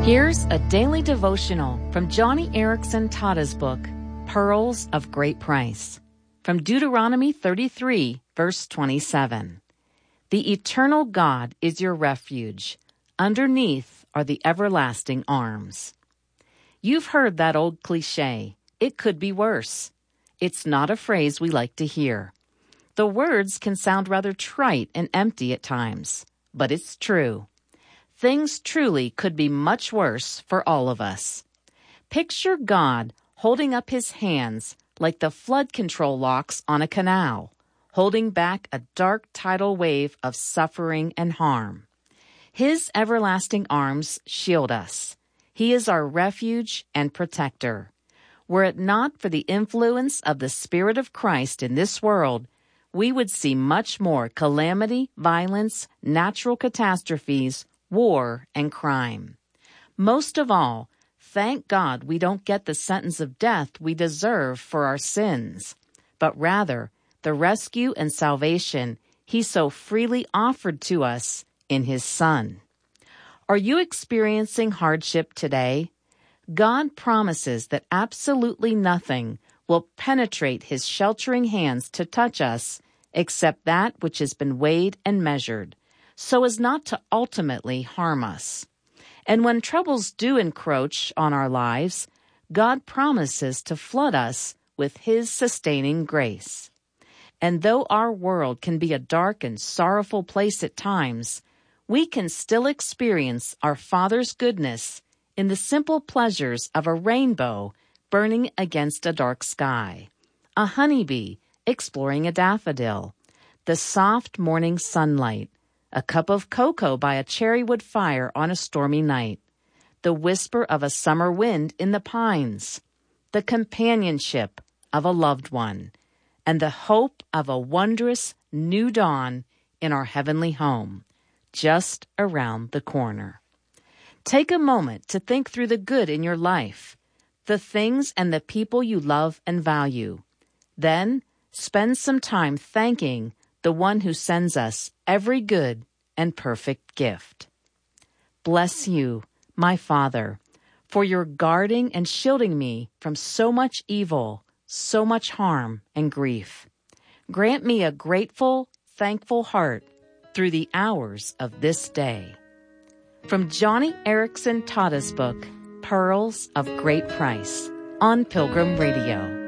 Here's a daily devotional from Johnny Erickson Tada's book, Pearls of Great Price, from Deuteronomy 33, verse 27. The eternal God is your refuge. Underneath are the everlasting arms. You've heard that old cliche, it could be worse. It's not a phrase we like to hear. The words can sound rather trite and empty at times, but it's true. Things truly could be much worse for all of us. Picture God holding up his hands like the flood control locks on a canal, holding back a dark tidal wave of suffering and harm. His everlasting arms shield us. He is our refuge and protector. Were it not for the influence of the Spirit of Christ in this world, we would see much more calamity, violence, natural catastrophes, war, and crime. Most of all, thank God we don't get the sentence of death we deserve for our sins, but rather the rescue and salvation he so freely offered to us in his Son. Are you experiencing hardship today? God promises that absolutely nothing will penetrate his sheltering hands to touch us except that which has been weighed and measured, so as not to ultimately harm us. And when troubles do encroach on our lives, God promises to flood us with his sustaining grace. And though our world can be a dark and sorrowful place at times, we can still experience our Father's goodness in the simple pleasures of a rainbow burning against a dark sky, a honeybee exploring a daffodil, the soft morning sunlight, a cup of cocoa by a cherrywood fire on a stormy night, the whisper of a summer wind in the pines, the companionship of a loved one, and the hope of a wondrous new dawn in our heavenly home, just around the corner. Take a moment to think through the good in your life, the things and the people you love and value. Then spend some time thanking the one who sends us every good and perfect gift. Bless you, my Father, for your guarding and shielding me from so much evil, so much harm and grief. Grant me a grateful, thankful heart through the hours of this day. From Johnny Erickson Tada's book, Pearls of Great Price, on Pilgrim Radio.